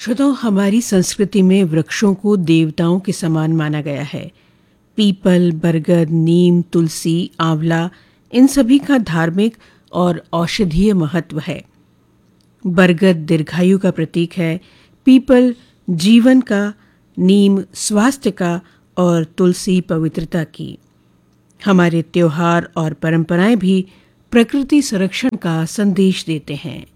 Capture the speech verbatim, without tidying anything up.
श्रोताओं, हमारी संस्कृति में वृक्षों को देवताओं के समान माना गया है। पीपल, बरगद, नीम, तुलसी, आंवला, इन सभी का धार्मिक और औषधीय महत्व है। बरगद दीर्घायु का प्रतीक है, पीपल जीवन का, नीम स्वास्थ्य का और तुलसी पवित्रता की। हमारे त्योहार और परंपराएं भी प्रकृति संरक्षण का संदेश देते हैं।